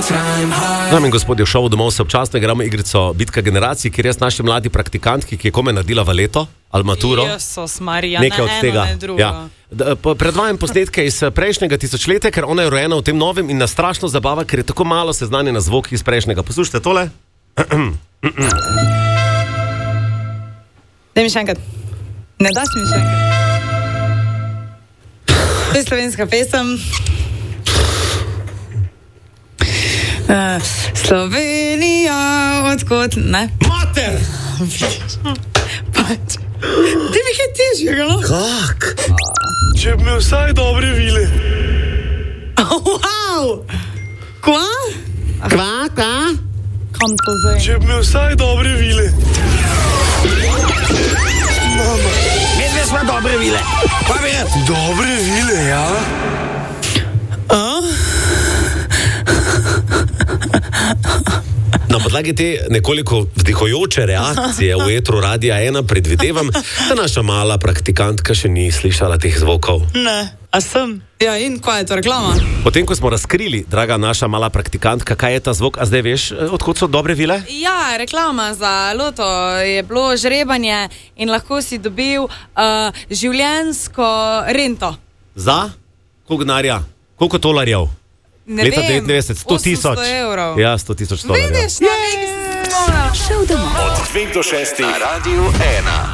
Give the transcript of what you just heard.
Dame in gospodje, v šovu Domov se občasno igramo igrico Bitka generacij, kjer jaz naši mladi praktikantki, ki je komaj naredila v leto ali maturo, nekaj od tega. Predvajam posnetke iz prejšnjega tisočletja, ker ona je rojena v tem novem in nas strašno zabava, ker je tako malo seznanjena zvok iz prejšnjega. Poslušajte tole. Daj mi še enkrat. Ne daš mi še enkrat. To je slovenska pesem. Slovenija, odkot... Ne? Mater! Pač. Ti mi je težjega, no? Kak? Če bi me vsaj dobre vile. Wow! Kva? Kva? Kam to zdaj? Če bi me vsaj dobre vile. Mama. Medve smo dobre vile. Pa bi... Dobre vile, ja? Na podlagi te nekoliko vdihujoče reakcije v etru Radia 1 predvidevam, da naša mala praktikantka še ni slišala teh zvokov. Ne, a sem? Ja, in kaj je to reklama? Potem, ko smo razkrili, draga naša mala praktikantka, kaj je ta zvok, a zdaj veš, odkot so dobre vile? Ja, reklama za loto je bilo žrebanje in lahko si dobil življenjsko rento. Za? Koliko denarja? Koliko tolarjev? Ne Leta vem, 99, 100 000. 800 evrov. Ja, 100 000 tolarjev. Vidiš, na nekaj. Od 2 do 6 na Radiu 1.